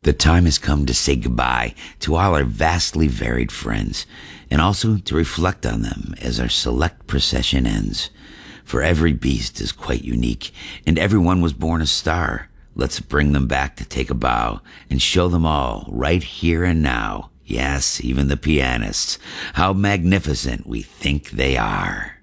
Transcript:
The time has come to say goodbye to all our vastly varied friends, and also to reflect on them as our select procession ends. For every beast is quite unique, and everyone was born a star. Let's bring them back to take a bow, and show them all, right here and now, yes, even the pianists, how magnificent we think they are.